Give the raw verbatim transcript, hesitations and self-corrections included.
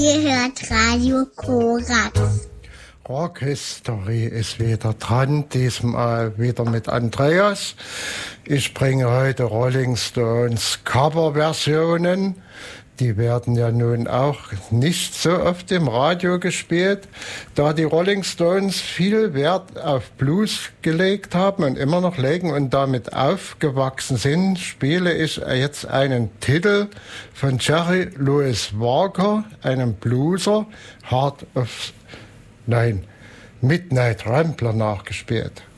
Ihr hört Radio Korax. Rock History ist wieder dran, diesmal wieder mit Andreas. Ich bringe heute Rolling Stones Coverversionen. Die werden ja nun auch nicht so oft im Radio gespielt. Da die Rolling Stones viel Wert auf Blues gelegt haben und immer noch legen und damit aufgewachsen sind, spiele ich jetzt einen Titel von Jerry Louis Walker, einem Blueser, Heart of, nein, Midnight Rambler nachgespielt.